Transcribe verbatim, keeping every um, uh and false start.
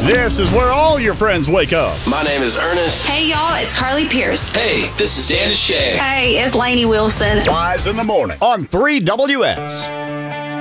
This is where all your friends wake up. My name is Ernest. Hey, y'all, it's Carly Pierce. Hey, this is Dan Shay. Hey, it's Lainey Wilson. Wise in the morning on three W S.